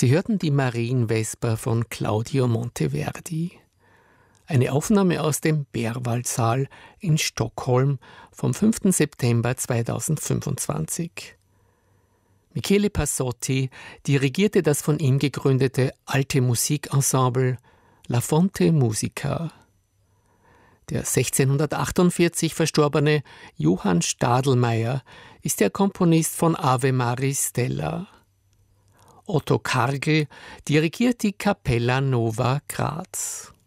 Sie hörten die Marienvesper von Claudio Monteverdi. Eine Aufnahme aus dem Berwaldsaal in Stockholm vom 5. September 2025. Michele Passotti dirigierte das von ihm gegründete alte Musikensemble La Fonte Musica. Der 1648 verstorbene Johann Stadelmeier ist der Komponist von Ave Maris Stella. Otto Kargl dirigiert die Capella Nova Graz.